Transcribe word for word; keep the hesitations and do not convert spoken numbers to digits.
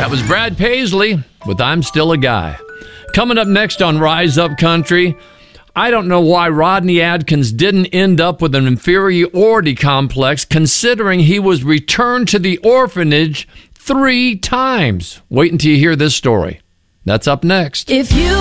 That was Brad Paisley with I'm Still a Guy. Coming up next on Rise Up Country, I don't know why Rodney Adkins didn't end up with an inferiority complex considering he was returned to the orphanage three times. Wait until you hear this story. That's up next. If you